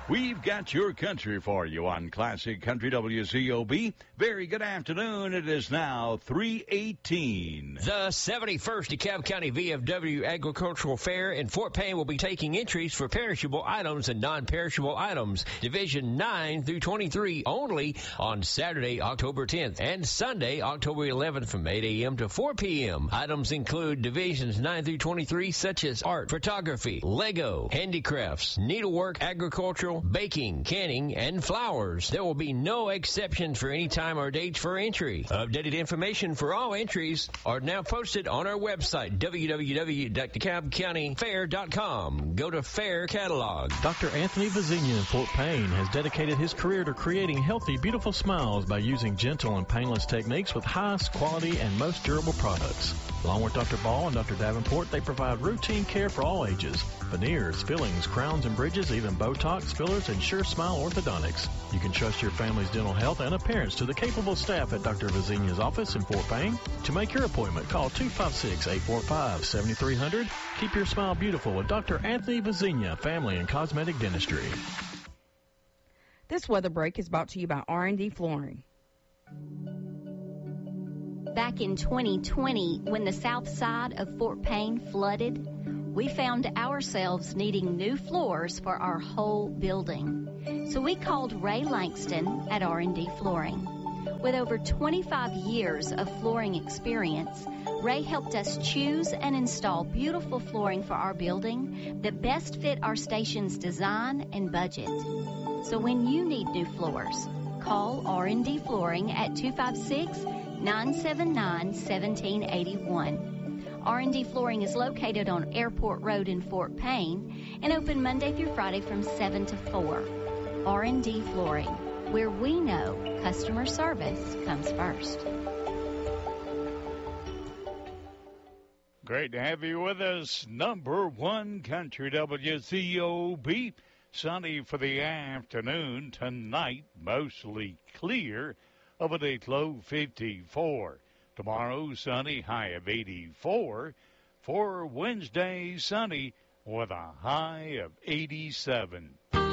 We've got your country for you on Classic Country WCOB. Very good afternoon. It is now 3:18. The 71st DeKalb County VFW Agricultural Fair in Fort Payne will be taking entries for perishable items and non-perishable items. Division 9 through 23 only on Saturday, October 10th and Sunday, October 11th from 8 a.m. to 4 p.m. Items include Divisions 9 through 23 such as art, photography, Lego, handicrafts, needlework, agricultural, baking, canning, and flowers. There will be no exceptions for any time or dates for entry. Updated information for all entries are now posted on our website, www.DeKalbCountyFair.com. Go to Fair Catalog. Dr. Anthony Vazina in Fort Payne has dedicated his career to creating healthy, beautiful smiles by using gentle and painless techniques with highest quality and most durable products. Along with Dr. Ball and Dr. Davenport, they provide routine care for all ages. Veneers, fillings, crowns and bridges, even Botox, fillers, and Sure Smile orthodontics. You can trust your family's dental health and appearance to the capable staff at Dr. Vazina's office in Fort Payne. To make your appointment, call 256-845-7300. Keep your smile beautiful with Dr. Anthony Vazina, Family and Cosmetic Dentistry. This weather break is brought to you by R&D Flooring. Back in 2020, when the south side of Fort Payne flooded, we found ourselves needing new floors for our whole building. So we called Ray Langston at R&D Flooring. With over 25 years of flooring experience, Ray helped us choose and install beautiful flooring for our building that best fit our station's design and budget. So when you need new floors, call R&D Flooring at 256-979-1781. R&D Flooring is located on Airport Road in Fort Payne and open Monday through Friday from 7 to 4. R&D Flooring, where we know customer service comes first. Great to have you with us. Number one Country WCOB. Sunny for the afternoon. Tonight, mostly clear. Overnight low 54. Tomorrow, sunny, high of 84. For Wednesday, sunny with a high of 87.